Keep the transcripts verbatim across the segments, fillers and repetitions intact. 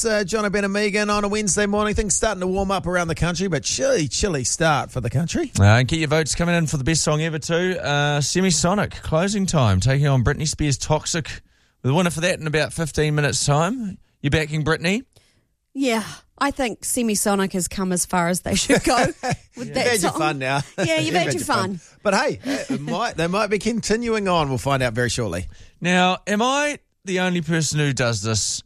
Hits. Uh, John Ben and Megan on a Wednesday morning. Things starting to warm up around the country, but chilly, chilly start for the country. Uh, and get your votes coming in for the best song ever too. Uh, Semisonic, Closing Time, taking on Britney Spears' Toxic. The winner for that in about fifteen minutes' time. You backing Britney? Yeah, I think Semisonic has come as far as they should go with You've that had your song. fun now. Yeah, you've had your fun. But hey, it might, they might be continuing on. We'll find out very shortly. Now, am I the only person who does this?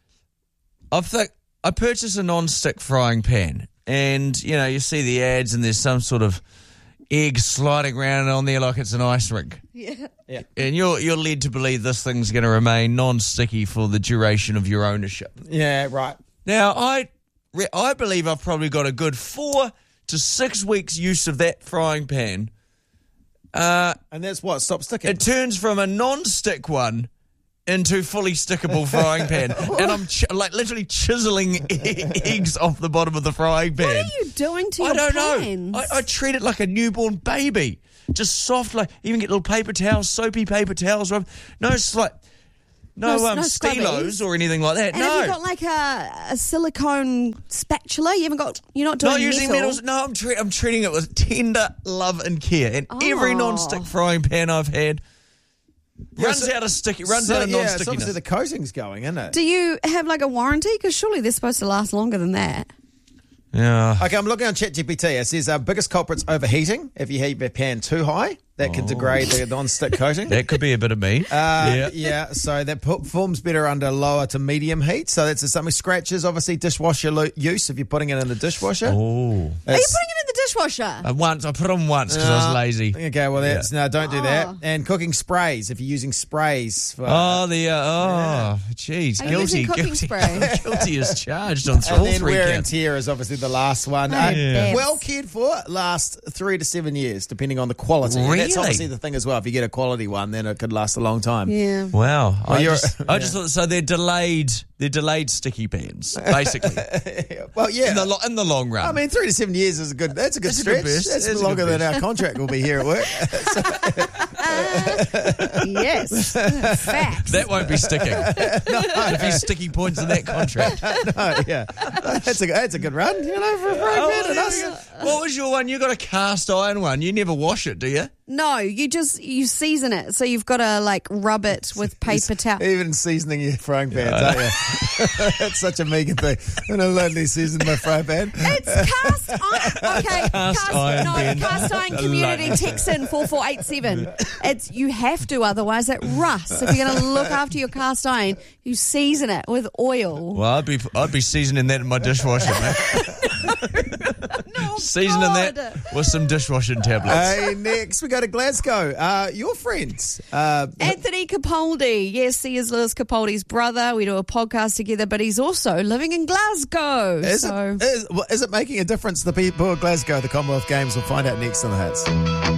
I think I purchased a non-stick frying pan, and you know you see the ads, and there's some sort of egg sliding around on there like it's an ice rink. Yeah. Yeah. And you're you're led to believe this thing's going to remain non-sticky for the duration of your ownership. Yeah, right. Now, I re- I believe I've probably got a good four to six weeks use of that frying pan. Uh, And that's what? Stop sticking. it turns from a non-stick one into fully stickable frying pan, and I'm ch- like literally chiseling e- eggs off the bottom of the frying pan. What are you doing to I your don't pans? know. I, I treat it like a newborn baby, just soft. Like even get little paper towels, soapy paper towels. rub- No, it's like no, No- um, no stilos scrubbies? or anything like that. And no. have you got like a, a silicone spatula? You haven't got. You're not doing Not using metal. metals. No, I'm, tre- I'm treating it with tender love and care. And every Oh. non-stick frying pan I've had Yeah, runs so- out of sticky, runs So, out of yeah, so obviously non-stickiness. the coating's going, isn't it? Do you have like a warranty? Because surely they're supposed to last longer than that. yeah. Okay, I'm looking on ChatGPT. It says uh, biggest culprit's overheating. If you heat your pan too high, that can degrade the non-stick coating. That could be a bit of me. Uh, yeah. yeah, so that performs better under lower to medium heat. So that's something. Scratches, obviously, dishwasher lo- use if you're putting it in the dishwasher. Oh. Are you It's- putting it in the dishwasher? Uh, once I put on once because I was No. lazy. Okay, well, that's no, don't do Oh. that. And cooking sprays, if you're using sprays. For, Oh, the uh, oh, jeez, Are you guilty, using cooking guilty, spray? guilty is charged on th- and all then three wear and counts. tear is obviously the last one. Oh, Uh, yeah. well cared for, last three to seven years, depending on the quality. And that's Really? obviously the thing as well. If you get a quality one, then it could last a long time. Yeah. Wow, I you're- just, I just thought so. They're delayed. They're delayed sticky pans, basically. Well, yeah. in the lo- in the long run. I mean, three to seven years is a good. That's a good That's a stretch. good burst. That's That's a longer good than burst. our contract will be here at work. Yes. Facts. that won't be sticking. If he's sticky points in that contract. Oh, yeah, that's a that's a good run. You know, for a frying Oh, pan and there us. we go. What was your one? You got a cast iron one. You never wash it, do you? No, you just you season it, so you've got to like rub it with paper towel. Even seasoning your frying pans, aren't you? That's such a Megan thing. I'm gonna lightly season my frying pan. It's cast iron. Okay, Cast iron, no, Ben. cast iron community text in four four eight seven. It's you have to, otherwise it rusts. If you're going to look after your cast iron, you season it with oil. Well, I'd be I'd be seasoning that in my dishwasher, mate. No, Seasoning God. that with some dishwashing tablets. Hey, next we go to Glasgow. Uh, your friends. Uh, Anthony Capaldi. Yes, he is Liz Capaldi's brother. We do a podcast together, but he's also living in Glasgow. is, so. it, is, is it making a difference to the people of Glasgow? The Commonwealth Games. We'll find out next on the Hits.